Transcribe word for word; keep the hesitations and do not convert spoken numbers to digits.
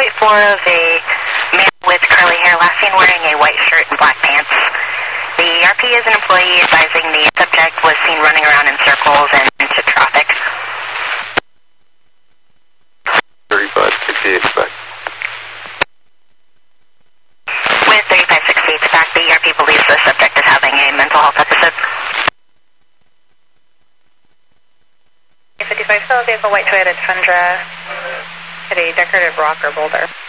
eight four of a man with curly hair, last seen wearing a white shirt and black pants. The R P is an employee advising the subject was seen running around in circles and into traffic. thirty-five sixty-eight back. With thirty-five sixty-eight back, the R P believes the subject is having a mental health episode. fifty-five, still a vehicle, white Toyota Tundra, at a decorative rock or boulder.